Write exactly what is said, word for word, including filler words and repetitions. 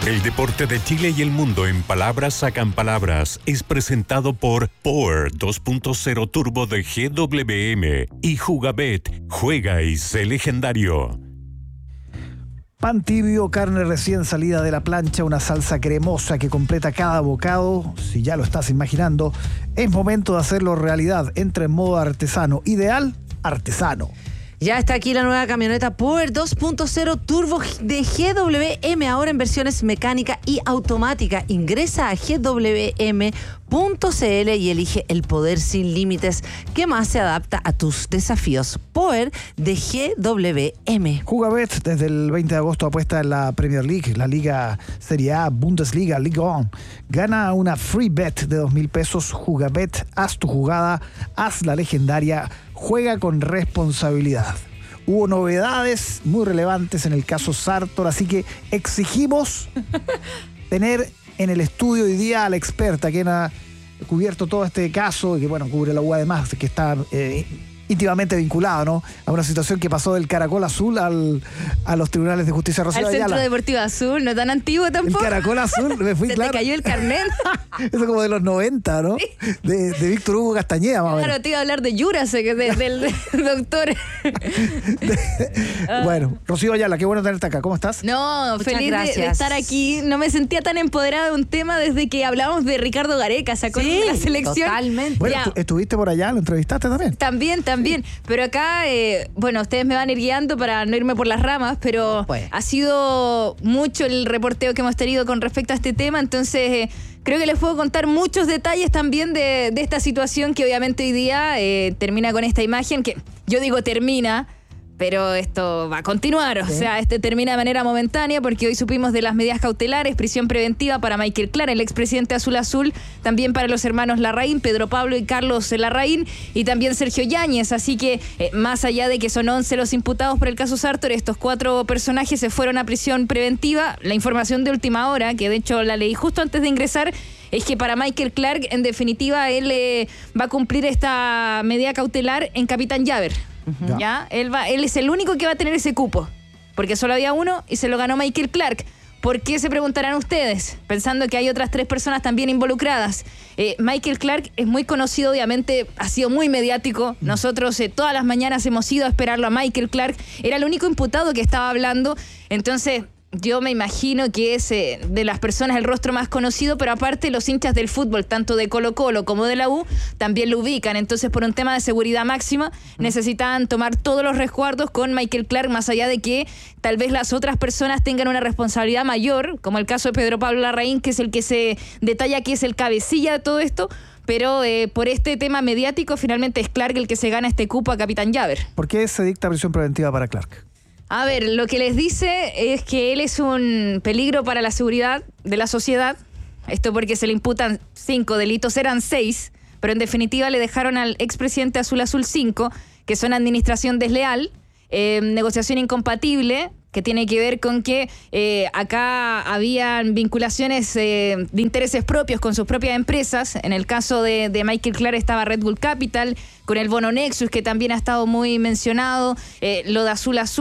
El deporte de Chile y el mundo en palabras sacan palabras es presentado por Power dos punto cero Turbo de G W M y Jugabet. Juega y sé legendario. Pan tibio, carne recién salida de la plancha, una salsa cremosa que completa cada bocado. Si ya lo estás imaginando, es momento de hacerlo realidad. Entra en modo artesano. Ideal, artesano. Ya está aquí la nueva camioneta Power dos punto cero Turbo de G W M, ahora en versiones mecánica y automática. Ingresa a G W M punto C L y elige el poder sin límites que más se adapta a tus desafíos. Power de G W M. Jugabet desde el veinte de agosto apuesta en la Premier League, la Liga Serie A, Bundesliga, Ligue uno. Gana una free bet de dos mil pesos. Jugabet, haz tu jugada, haz la legendaria. Juega con responsabilidad. Hubo novedades muy relevantes en el caso Sartor, así que exigimos tener en el estudio hoy día a la experta que ha cubierto todo este caso y que, bueno, cubre la U A además, que está eh, íntimamente vinculado, ¿no?, a una situación que pasó del Caracol Azul al, a los tribunales de justicia. Rocío Al Centro Ayala. Deportivo Azul, no tan antiguo tampoco. El Caracol Azul, me fui Se claro. te cayó el carnet. Eso como de los noventa, ¿no? Sí. De, de Víctor Hugo Castañeda, más o menos. Claro, te iba a hablar de Jurassic, de, del, del doctor. Bueno, Rocío Ayala, qué bueno tenerte acá. ¿Cómo estás? No, Muchas feliz de, gracias. de estar aquí. No me sentía tan empoderada de un tema desde que hablamos de Ricardo Gareca, ¿se acuerdan de la selección? Totalmente. Bueno, Ya. tú estuviste por allá, lo entrevistaste también. También, también. Pero acá, eh, bueno, ustedes me van a ir guiando para no irme por las ramas, pero Pues. ha sido mucho el reporteo que hemos tenido con respecto a este tema, entonces eh, creo que les puedo contar muchos detalles también de, de esta situación que obviamente hoy día eh, termina con esta imagen, que yo digo termina, pero esto va a continuar, o Sí. sea, este termina de manera momentánea porque hoy supimos de las medidas cautelares, prisión preventiva para Michael Clark, el expresidente Azul Azul, también para los hermanos Larraín, Pedro Pablo y Carlos Larraín, y también Sergio Yáñez, así que eh, más allá de que son once los imputados por el caso Sartor, estos cuatro personajes se fueron a prisión preventiva. La información de última hora, que de hecho la leí justo antes de ingresar, es que para Michael Clark, en definitiva, él eh, va a cumplir esta medida cautelar en Capitán Llaver. Ya. ¿Ya? Él, va, él es el único que va a tener ese cupo, porque solo había uno y se lo ganó Michael Clark. ¿Por qué, se preguntarán ustedes? Pensando que hay otras tres personas también involucradas. Eh, Michael Clark es muy conocido, obviamente, ha sido muy mediático. Nosotros eh, todas las mañanas hemos ido a esperarlo a Michael Clark. Era el único imputado que estaba hablando. Entonces, yo me imagino que es eh, de las personas el rostro más conocido, pero aparte los hinchas del fútbol, tanto de Colo-Colo como de la U, también lo ubican. Entonces, por un tema de seguridad máxima, necesitaban tomar todos los resguardos con Michael Clark, más allá de que tal vez las otras personas tengan una responsabilidad mayor, como el caso de Pedro Pablo Larraín, que es el que se detalla que es el cabecilla de todo esto. Pero eh, por este tema mediático, finalmente es Clark el que se gana este cupo a Capitán Llaver. ¿Por qué se dicta prisión preventiva para Clark? A ver, lo que les dice es que él es un peligro para la seguridad de la sociedad. Esto porque se le imputan cinco delitos, eran seis, pero en definitiva le dejaron al expresidente Azul Azul cinco, que son administración desleal, eh, negociación incompatible, que tiene que ver con que eh, acá habían vinculaciones eh, de intereses propios con sus propias empresas. En el caso de, de Michael Clark estaba Red Bull Capital, con el bono Nexus, que también ha estado muy mencionado, eh, lo de Azul Azul.